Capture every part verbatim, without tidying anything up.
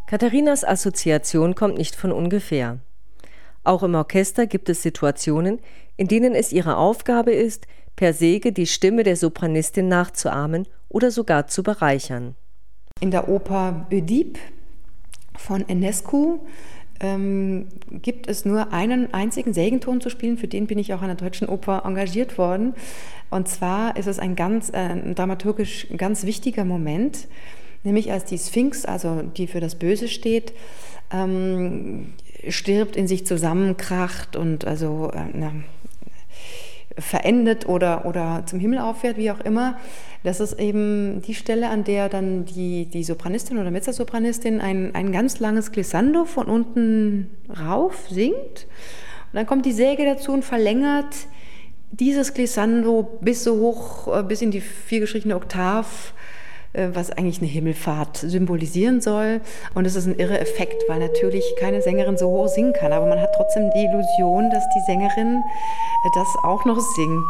Katharinas Assoziation kommt nicht von ungefähr. Auch im Orchester gibt es Situationen, in denen es ihre Aufgabe ist, per Säge die Stimme der Sopranistin nachzuahmen oder sogar zu bereichern. In der Oper Ödip von Enescu ähm, gibt es nur einen einzigen Sägenton zu spielen. Für den bin ich auch an der Deutschen Oper engagiert worden. Und zwar ist es ein ganz äh, ein dramaturgisch ganz wichtiger Moment, nämlich als die Sphinx, also die für das Böse steht, ähm, stirbt, in sich zusammenkracht und also äh, na, verendet oder, oder zum Himmel auffährt, wie auch immer. Das ist eben die Stelle, an der dann die, die Sopranistin oder Mezzosopranistin ein, ein ganz langes Glissando von unten rauf singt. Und dann kommt die Säge dazu und verlängert dieses Glissando bis so hoch, bis in die viergestrichene Oktav, was eigentlich eine Himmelfahrt symbolisieren soll. Und es ist ein irre Effekt, weil natürlich keine Sängerin so hoch singen kann. Aber man hat trotzdem die Illusion, dass die Sängerin das auch noch singt.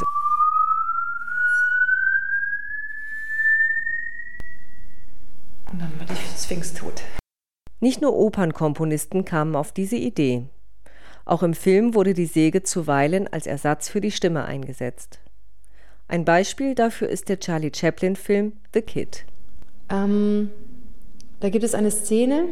Und dann war die Sphinx tot. Nicht nur Opernkomponisten kamen auf diese Idee. Auch im Film wurde die Säge zuweilen als Ersatz für die Stimme eingesetzt. Ein Beispiel dafür ist der Charlie Chaplin-Film The Kid. Ähm, da gibt es eine Szene,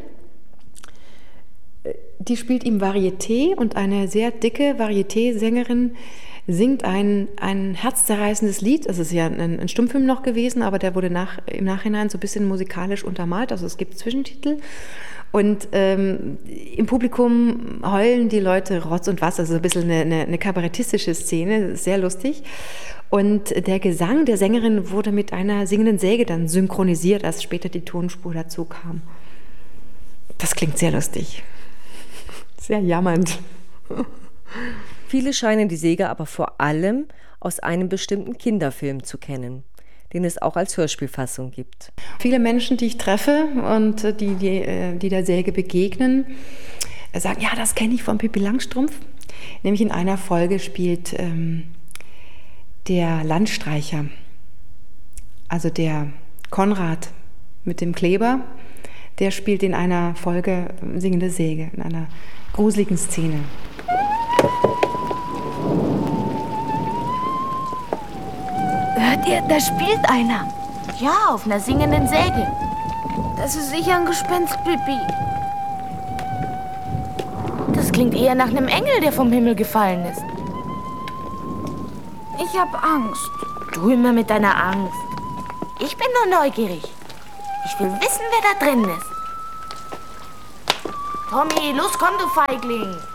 die spielt ihm Varieté und eine sehr dicke Varieté-Sängerin singt ein, ein herzzerreißendes Lied. Es ist ja ein, ein Stummfilm noch gewesen, aber der wurde nach, im Nachhinein so ein bisschen musikalisch untermalt, also es gibt Zwischentitel. Und ähm, im Publikum heulen die Leute Rotz und Wasser, also ein bisschen eine, eine, eine kabarettistische Szene, sehr lustig. Und der Gesang der Sängerin wurde mit einer singenden Säge dann synchronisiert, als später die Tonspur dazu kam. Das klingt sehr lustig, sehr jammernd. Viele scheinen die Säge aber vor allem aus einem bestimmten Kinderfilm zu kennen, den es auch als Hörspielfassung gibt. Viele Menschen, die ich treffe und die, die, die der Säge begegnen, sagen, ja, das kenne ich von Pippi Langstrumpf. Nämlich in einer Folge spielt ähm, der Landstreicher, also der Konrad mit dem Kleber, der spielt in einer Folge singende Säge, in einer gruseligen Szene. Hört ihr, da spielt einer. Ja, auf einer singenden Säge. Das ist sicher ein Gespenst, Pippi. Das klingt eher nach einem Engel, der vom Himmel gefallen ist. Ich hab Angst. Du immer mit deiner Angst. Ich bin nur neugierig. Ich will wissen, wer da drin ist. Tommy, los komm, du Feigling.